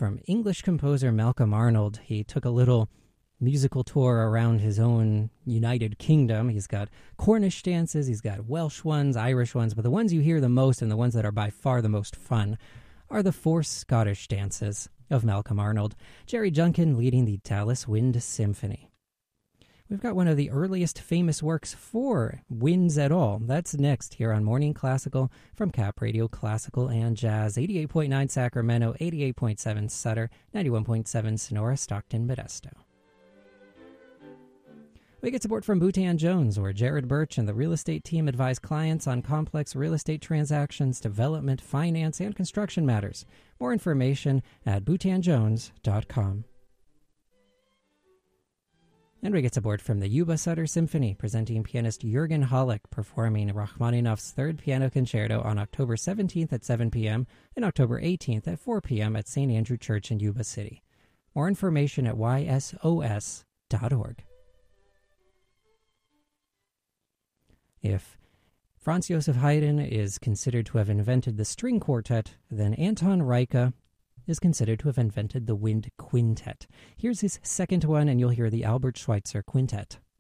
from English composer Malcolm Arnold. He took a little musical tour around his own United Kingdom. He's got Cornish dances, he's got Welsh ones, Irish ones, but the ones you hear the most and the ones that are by far the most fun are the 4 Scottish dances of Malcolm Arnold. Jerry Junkin leading the Dallas Wind Symphony. We've got one of the earliest famous works for winds at all. That's next here on Morning Classical from Cap Radio Classical and Jazz. 88.9 Sacramento, 88.7 Sutter, 91.7 Sonora, Stockton, Modesto. We get support from Boutan Jones, where Jared Birch and the real estate team advise clients on complex real estate transactions, development, finance, and construction matters. More information at boutanjones.com. And we get support from the Yuba Sutter Symphony, presenting pianist Jürgen Hollick performing Rachmaninoff's 3rd Piano Concerto on October 17th at 7 p.m. and October 18th at 4 p.m. at St. Andrew Church in Yuba City. More information at ysos.org. If Franz Joseph Haydn is considered to have invented the string quartet, then Anton Reicha is considered to have invented the wind quintet. Here's his second one, and you'll hear the Albert Schweitzer Quintet.